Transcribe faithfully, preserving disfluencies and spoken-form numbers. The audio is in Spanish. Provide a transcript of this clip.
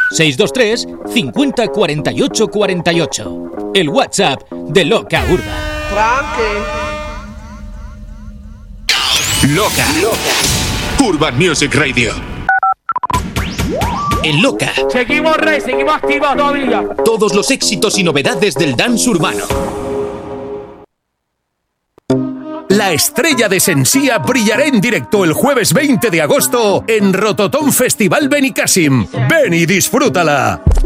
seis dos tres cincuenta cuarenta y ocho cuarenta y ocho. El WhatsApp de Loca Urban. Loca. Loca. Urban Music Radio. En Loca. Seguimos rey, seguimos activos todavía. Todos los éxitos y novedades del dance urbano. La estrella de Sensía brillará en directo el jueves veinte de agosto en Rototom Festival Benicàssim. Ven y disfrútala.